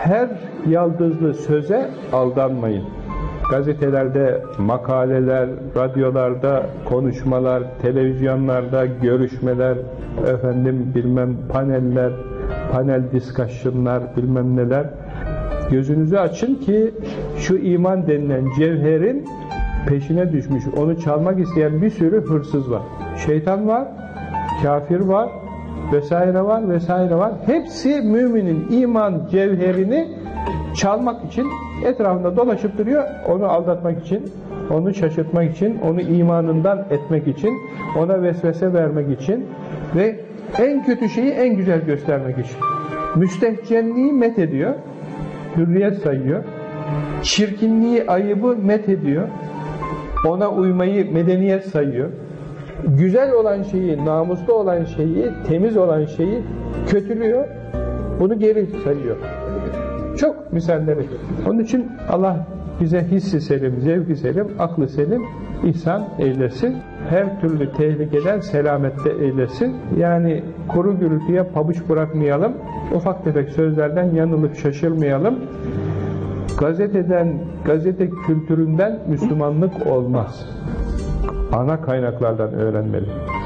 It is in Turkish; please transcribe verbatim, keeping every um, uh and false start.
her yaldızlı söze aldanmayın. Gazetelerde makaleler, radyolarda konuşmalar, televizyonlarda görüşmeler, efendim bilmem paneller, panel discussionlar, bilmem neler. Gözünüzü açın ki şu iman denilen cevherin peşine düşmüş, onu çalmak isteyen bir sürü hırsız var. Şeytan var, kafir var, vesaire var, vesaire var. Hepsi müminin iman cevherini çalmak için etrafında dolaşıp duruyor, onu aldatmak için, onu şaşırtmak için, onu imanından etmek için, ona vesvese vermek için ve en kötü şeyi en güzel göstermek için. Müstehcenliği met ediyor, hürriyet sayıyor, çirkinliği, ayıbı met ediyor, ona uymayı medeniyet sayıyor, güzel olan şeyi, namuslu olan şeyi, temiz olan şeyi kötülüyor, bunu geri sayıyor. Çok misalleri. Onun için Allah bize hissi selim, zevki selim, aklı selim ihsan eylesin. Her türlü tehlikeden selamette eylesin. Yani kuru gürültüye pabuç bırakmayalım. Ufak tefek sözlerden yanılıp şaşırmayalım. Gazeteden, gazete kültüründen Müslümanlık olmaz. Ana kaynaklardan öğrenmeli.